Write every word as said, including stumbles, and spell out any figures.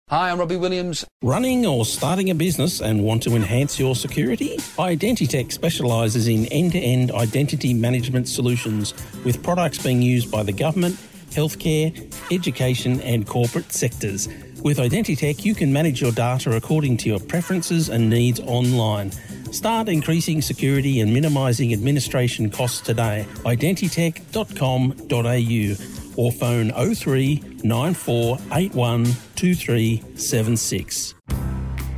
Hi, I'm Robbie Williams. Running or starting a business and want to enhance your security? Identitech specialises in end-to-end identity management solutions with products being used by the government, healthcare, education and corporate sectors. With Identitech, you can manage your data according to your preferences and needs online. Start increasing security and minimising administration costs today. identitech dot com dot a u or phone oh three nine four eight one two three seven six.